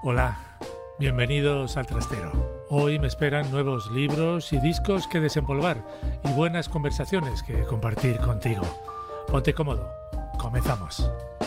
Hola, bienvenidos al Trastero. Hoy me esperan nuevos libros y discos que desempolvar y buenas conversaciones que compartir contigo. Ponte cómodo, comenzamos.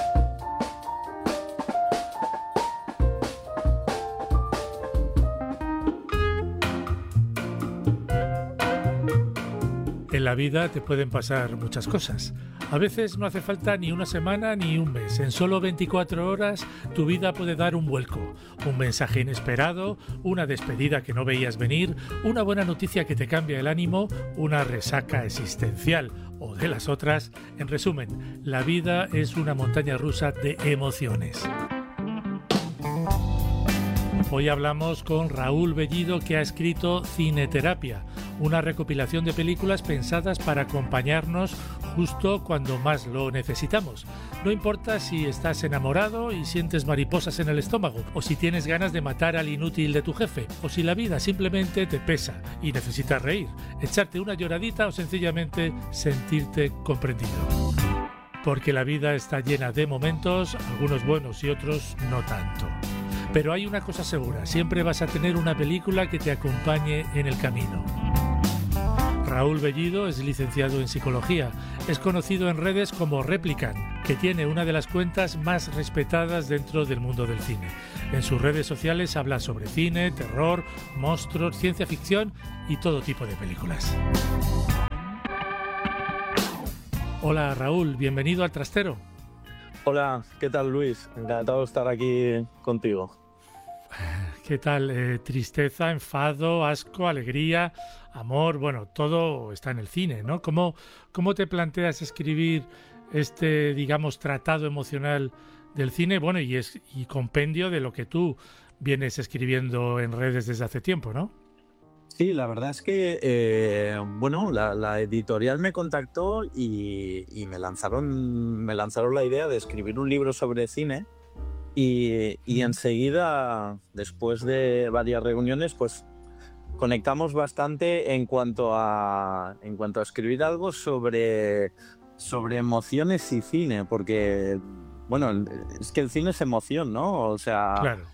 En la vida te pueden pasar muchas cosas. A veces no hace falta ni una semana ni un mes. En solo 24 horas tu vida puede dar un vuelco. Un mensaje inesperado, una despedida que no veías venir, una buena noticia que te cambia el ánimo, una resaca existencial o de las otras. En resumen, la vida es una montaña rusa de emociones. Hoy hablamos con Raúl Bellido, que ha escrito Cineterapia, una recopilación de películas pensadas para acompañarnos justo cuando más lo necesitamos. No importa si estás enamorado y sientes mariposas en el estómago, o si tienes ganas de matar al inútil de tu jefe, o si la vida simplemente te pesa y necesitas reír, echarte una lloradita o sencillamente sentirte comprendido. Porque la vida está llena de momentos, algunos buenos y otros no tanto. Pero hay una cosa segura, siempre vas a tener una película que te acompañe en el camino. Raúl Bellido es licenciado en Psicología. Es conocido en redes como Replicant, que tiene una de las cuentas más respetadas dentro del mundo del cine. En sus redes sociales habla sobre cine, terror, monstruos, ciencia ficción y todo tipo de películas. Hola Raúl, bienvenido al Trastero. Hola, ¿qué tal Luis? Encantado de estar aquí contigo. ¿Qué tal? Tristeza, enfado, asco, alegría, amor, bueno, todo está en el cine, ¿no? ¿Cómo te planteas escribir este, digamos, tratado emocional del cine? Bueno, y compendio de lo que tú vienes escribiendo en redes desde hace tiempo, ¿no? Sí, la verdad es que, la editorial me contactó y me lanzaron la idea de escribir un libro sobre cine. Y enseguida, después de varias reuniones, pues conectamos bastante en cuanto a escribir algo sobre emociones y cine, porque, bueno, es que el cine es emoción, ¿no? O sea, claro.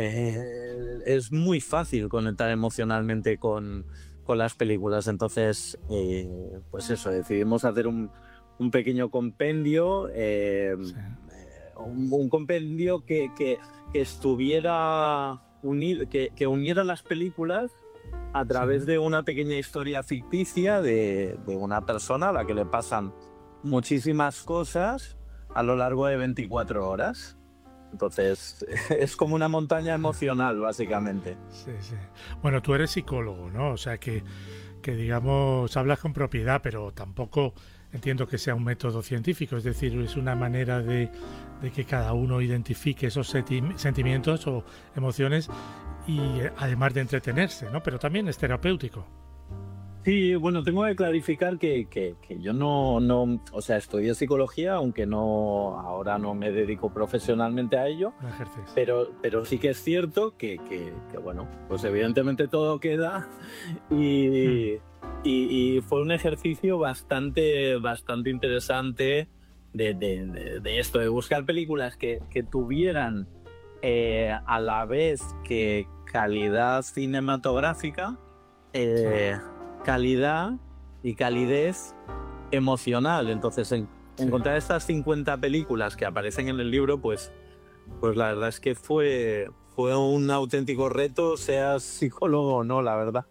Es muy fácil conectar emocionalmente con las películas. Entonces, pues eso, decidimos hacer un pequeño compendio. Sí. Un compendio que estuviera unido, que uniera las películas a través de una pequeña historia ficticia de una persona a la que le pasan muchísimas cosas a lo largo de 24 horas. Entonces, es como una montaña emocional, básicamente. Sí, sí. Bueno, tú eres psicólogo, ¿no? O sea que digamos, hablas con propiedad, pero tampoco entiendo que sea un método científico, es decir, es una manera de que cada uno identifique esos sentimientos o emociones y además de entretenerse, ¿no? Pero también es terapéutico. Sí, bueno, tengo que clarificar que yo no, o sea, estudié psicología, aunque ahora no me dedico profesionalmente a ello, no ejerces. Pero sí que es cierto que bueno, pues evidentemente todo queda y fue un ejercicio bastante interesante de esto, de buscar películas que tuvieran a la vez que calidad cinematográfica, calidad y calidez emocional. Entonces, encontrar estas 50 películas que aparecen en el libro, pues la verdad es que fue un auténtico reto, seas psicólogo o no, la verdad.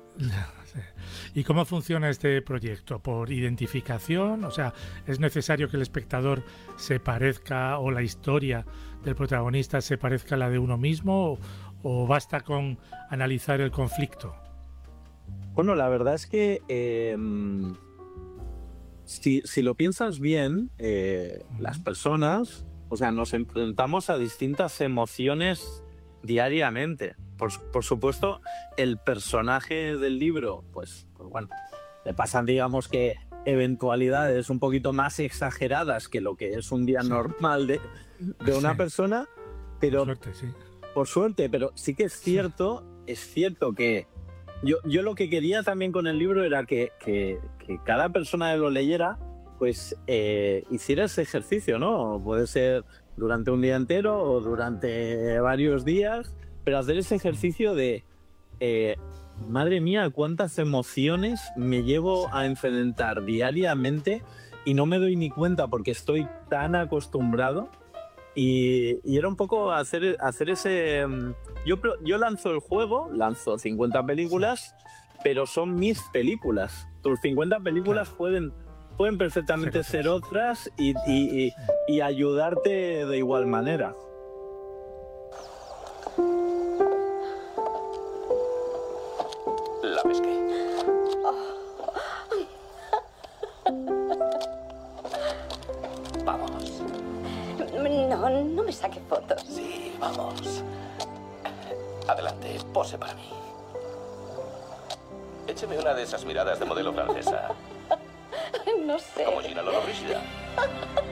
¿Y cómo funciona este proyecto? ¿Por identificación? O sea, ¿es necesario que el espectador se parezca o la historia del protagonista se parezca a la de uno mismo o basta con analizar el conflicto? Bueno, la verdad es que si lo piensas bien, las personas, o sea, nos enfrentamos a distintas emociones diariamente. Por supuesto, el personaje del libro, pues bueno, le pasan, digamos que, eventualidades un poquito más exageradas que lo que es un día normal de una persona, pero por suerte, pero sí que es cierto que yo lo que quería también con el libro era que cada persona que lo leyera, pues hiciera ese ejercicio, ¿no? Puede ser durante un día entero o durante varios días, pero hacer ese ejercicio de, madre mía, cuántas emociones me llevo a enfrentar diariamente y no me doy ni cuenta porque estoy tan acostumbrado. Y era un poco hacer ese... Yo lanzo el juego, lanzo 50 películas, pero son mis películas. Tus 50 películas pueden perfectamente ser otras y ayudarte de igual manera. La pesqué. Vamos. No me saque fotos. Sí, vamos. Adelante, pose para mí. Écheme una de esas miradas de modelo francesa. No sé. Como Gina Lollobrigida.